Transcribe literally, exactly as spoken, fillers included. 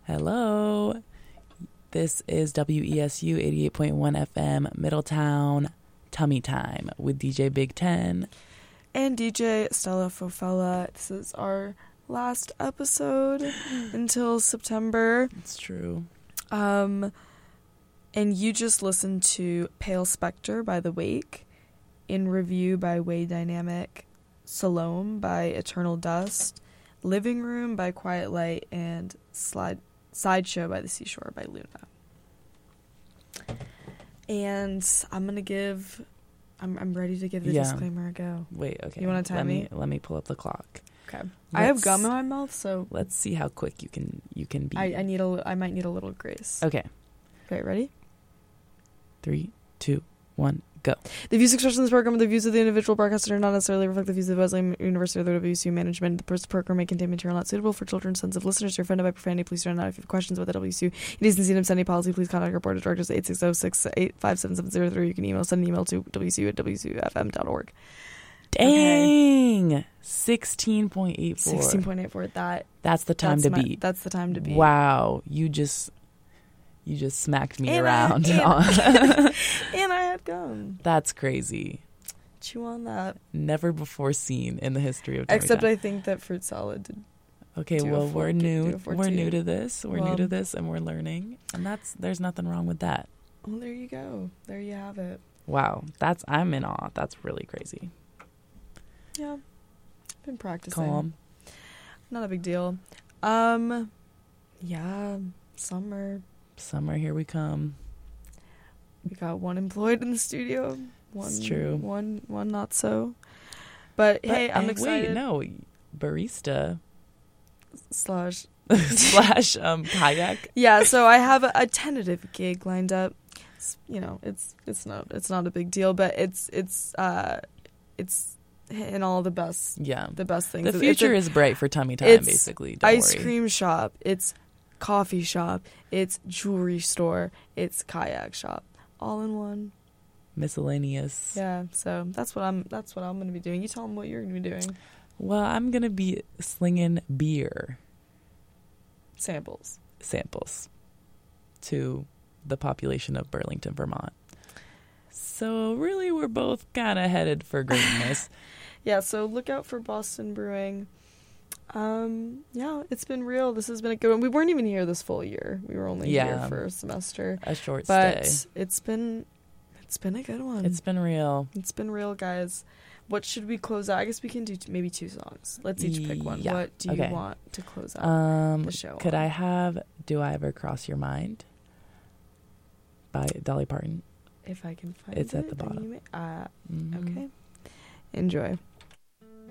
Hello. This is W E S U eighty-eight point one F M, Middletown, Tummy Time with D J Big Ten. And D J Stella Fofella. This is our last episode until September. It's true. Um, and you just listened to Pale Spectre by The Wake, In Review by Way Dynamic, Salome by Eternal Dust, Living Room by Quiet Light, and Slide Sideshow by The Seashore by Luna. And I'm going to give... I'm I'm ready to give the Yeah. disclaimer a go. Wait, okay. You wanna time let me? Let me pull up the clock. Okay. Let's, I have gum in my mouth, so... Let's see how quick you can you can be. I, I need a. I might need a little grace. Okay. Okay, ready? Three, two, one, go. The views expressed in this program are the views of the individual broadcaster and not necessarily reflect the views of Wesleyan University or the W C U management. The first program may contain material not suitable for children. Sensitive listeners are offended by profanity. Please turn out if you have questions about the W C U. It is in any policy. Please contact our board of directors at eight six zero, six eight five, seven seven zero three. You can email, send an email to W C U at W C U F M dot org. Dang. Okay. sixteen point eight four. sixteen point eight four. That. That's the time that's to my, beat. That's the time to beat. Wow. You just you just smacked me and around. I, and, and I had gum. That's crazy. Chew on that. Never before seen in the history of Tummy Except Time. I think that fruit salad did. Okay, do a well, four- we're do new. a four We're two. new to this. We're new Well- to this, and we're learning. And that's there's nothing wrong with that. Well, there you go. There you have it. Wow, that's I'm in awe. That's really crazy. Yeah. Been practicing. Calm. Not a big deal. Um, yeah, summer. Summer, here we come. We got one employed in the studio. One, It's true. One, one not so. But, But, hey, I'm uh, excited. Wait, no, barista Slash. slash um kayak. Yeah, so I have a, a tentative gig lined up. It's, you know, it's it's not it's not a big deal, but it's it's uh it's in all the best Yeah, the best things. the It's future a- is bright for Tummy Time. it's Basically, don't ice worry. cream shop, it's coffee shop, it's jewelry store, it's kayak shop, all in one. Miscellaneous. Yeah, so that's what I'm that's what I'm going to be doing. You tell them what you're going to be doing. Well, I'm gonna be slinging beer Samples. samples to the population of Burlington, Vermont. So really, we're both kind of headed for greatness. Yeah, so look out for Boston Brewing. Um, yeah, it's been real. This has been a good one. We weren't even here this full year. We were only Yeah. here for a semester. A short But stay. it's been it's been a good one. It's been real. It's been real, guys. What should we close out? I guess we can do t- maybe two songs. Let's each pick one. Yeah. What do you Okay. want to close out Um, the show could on? I have "Do I Ever Cross Your Mind" by Dolly Parton? If I can find It's it. at the then bottom. you may- uh, Mhm. okay. Enjoy.